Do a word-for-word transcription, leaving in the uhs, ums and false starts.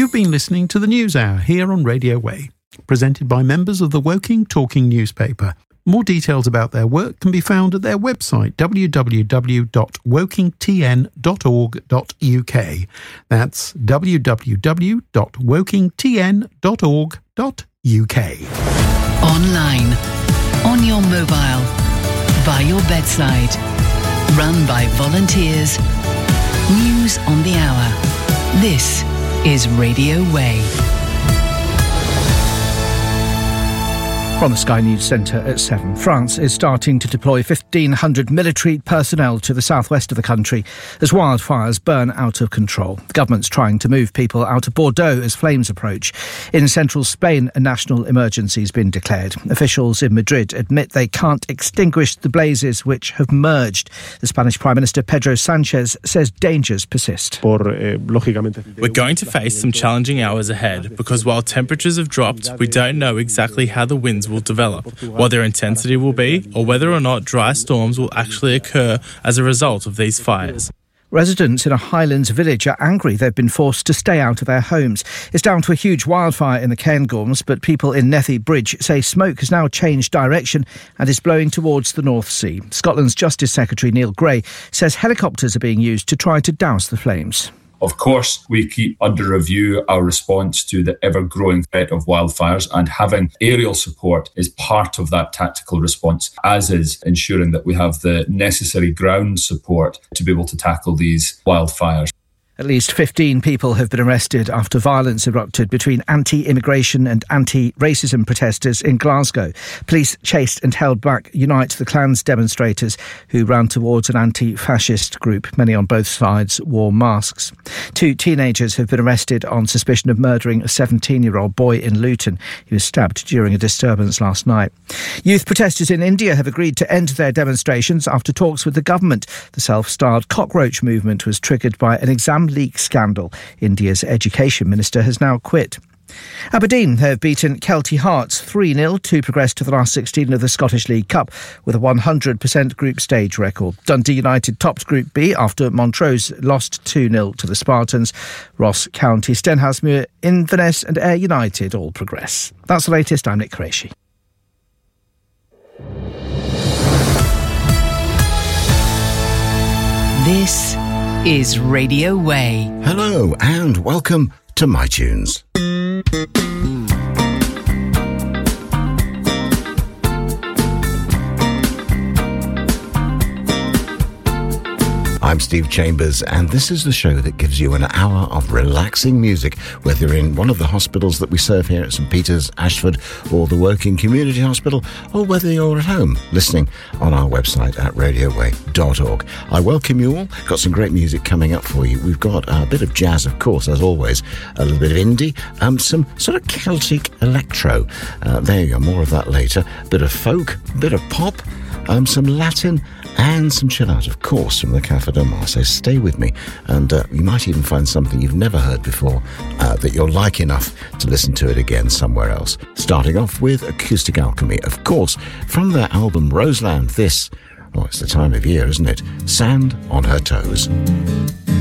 You've been listening to the News Hour here on Radio Way, presented by members of the Woking Talking newspaper. More details about their work can be found at their website w w w dot woking t n dot org dot u k. That's w w w dot woking t n dot org dot u k. Online, on your mobile, by your bedside, run by volunteers. News on the hour. This is Radio Way. From the Sky News Centre at seven. France is starting to deploy fifteen hundred military personnel to the southwest of the country as wildfires burn out of control. The government's trying to move people out of Bordeaux as flames approach. In central Spain, a national emergency has been declared. Officials in Madrid admit they can't extinguish the blazes which have merged. The Spanish Prime Minister Pedro Sanchez says dangers persist. We're going to face some challenging hours ahead because while temperatures have dropped, we don't know exactly how the winds will develop, what their intensity will be, or whether or not dry storms will actually occur as a result of these fires. Residents in a Highlands village are angry they've been forced to stay out of their homes. It's down to a huge wildfire in the Cairngorms, but people in Nethy Bridge say smoke has now changed direction and is blowing towards the North Sea. Scotland's Justice Secretary Neil Gray says helicopters are being used to try to douse the flames. Of course, we keep under review our response to the ever-growing threat of wildfires, and having aerial support is part of that tactical response, as is ensuring that we have the necessary ground support to be able to tackle these wildfires. At least fifteen people have been arrested after violence erupted between anti-immigration and anti-racism protesters in Glasgow. Police chased and held back Unite the Clans demonstrators who ran towards an anti-fascist group. Many on both sides wore masks. Two teenagers have been arrested on suspicion of murdering a seventeen-year-old boy in Luton. He was stabbed during a disturbance last night. Youth protesters in India have agreed to end their demonstrations after talks with the government. The self-styled cockroach movement was triggered by an exam leak scandal. India's education minister has now quit. Aberdeen have beaten Kelty Hearts three nil to progress to the last sixteen of the Scottish League Cup with a one hundred percent group stage record. Dundee United topped Group B after Montrose lost two nil to the Spartans. Ross County, Stenhousemuir, Inverness and Ayr United all progress. That's the latest. I'm Nick Qureshi. This is Radio Way. Hello and welcome to My Tunes. I'm Steve Chambers, and this is the show that gives you an hour of relaxing music, whether you're in one of the hospitals that we serve here at St Peter's, Ashford, or the Woking Community Hospital, or whether you're at home listening on our website at radio way dot org. I welcome you all. Got some great music coming up for you. We've got a bit of jazz, of course, as always, a little bit of indie, um, some sort of Celtic electro. Uh, there you go, more of that later. A bit of folk, a bit of pop, um, some Latin, and some chill out, of course, from the Cafe Del Mar. So stay with me, and uh, you might even find something you've never heard before uh, that you'll like enough to listen to it again somewhere else. Starting off with Acoustic Alchemy, of course, from their album Roseland. This, oh, it's the time of year, isn't it? Sand on Her Toes.